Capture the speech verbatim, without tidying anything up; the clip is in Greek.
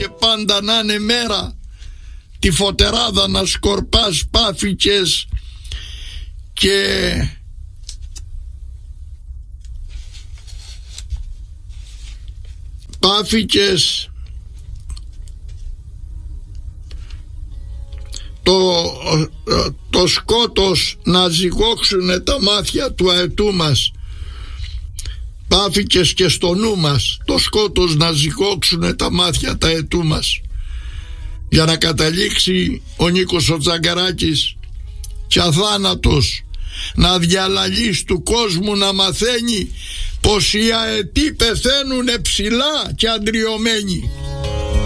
και πάντα να είναι μέρα, τη φωτεράδα να σκορπάς πάφικες και πάφικες το, το σκότος να ζυγόξουνε τα μάτια του αετού μας, πάφικες και στο νου μας το σκότος να ζυγόξουνε τα μάτια τα αετού μας, για να καταλήξει ο Νίκος ο Τζαγκαράκης και αθάνατος να διαλαλείς του κόσμου να μαθαίνει πως οι αετοί πεθαίνουνε ψηλά και αντριωμένοι.